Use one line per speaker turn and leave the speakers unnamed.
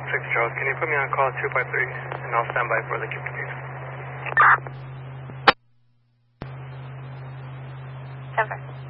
Charles, can you put me on call 253 and I'll stand by for the communication.
10-5.